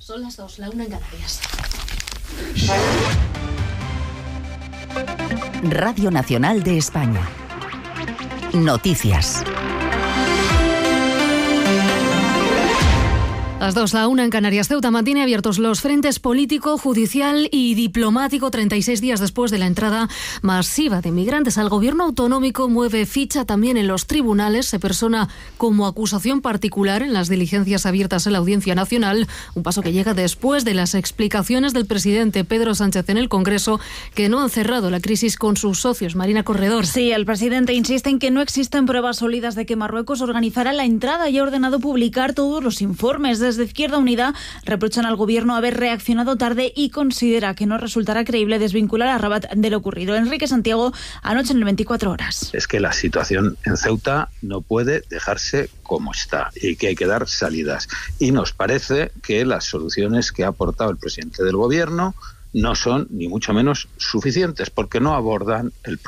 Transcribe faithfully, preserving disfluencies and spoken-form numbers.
Son las dos, la una en Canarias. Radio Nacional de España. Noticias. Las dos, la una en Canarias. Ceuta mantiene abiertos los frentes político, judicial y diplomático treinta y seis días después de la entrada masiva de migrantes. Al gobierno autonómico mueve ficha también en los tribunales. Se persona como acusación particular en las diligencias abiertas en la Audiencia Nacional. Un paso que llega después de las explicaciones del presidente Pedro Sánchez en el Congreso, que no han cerrado la crisis con sus socios. Marina Corredor. Sí, el presidente insiste en que no existen pruebas sólidas de que Marruecos organizará la entrada y ha ordenado publicar todos los informes. Desde Izquierda Unida reprochan al gobierno haber reaccionado tarde y considera que no resultará creíble desvincular a Rabat de lo ocurrido. Enrique Santiago, anoche en el veinticuatro horas. Es que la situación en Ceuta no puede dejarse como está y que hay que dar salidas. Y nos parece que las soluciones que ha aportado el presidente del gobierno no son ni mucho menos suficientes porque no abordan el problema.